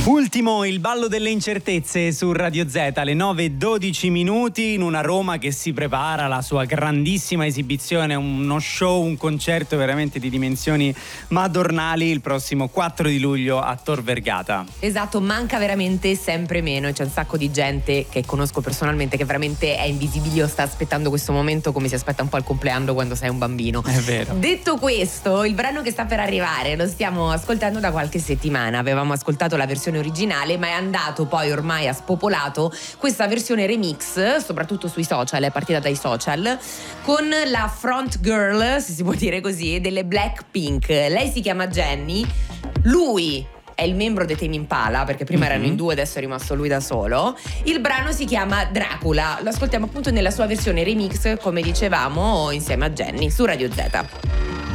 Ultimo, il ballo delle incertezze su Radio Z alle 9:12 in una Roma che si prepara alla sua grandissima esibizione, uno show, un concerto veramente di dimensioni madornali il prossimo 4 di luglio a Tor Vergata. Esatto, manca veramente sempre meno e c'è un sacco di gente che conosco personalmente che veramente è invisibile, sta aspettando questo momento come si aspetta un po' il compleanno quando sei un bambino. È vero. Detto questo, il brano che sta per arrivare lo stiamo ascoltando da qualche settimana. Avevamo ascoltato la versione originale, ma è andato poi ormai ha spopolato questa versione remix, soprattutto sui social, è partita dai social, con la front girl, se si può dire così, delle Blackpink. Lei si chiama Jennie, lui è il membro dei Tame Impala, perché prima erano in due, adesso è rimasto lui da solo. Il brano si chiama Dracula, lo ascoltiamo appunto nella sua versione remix, come dicevamo, insieme a Jennie su Radio Z.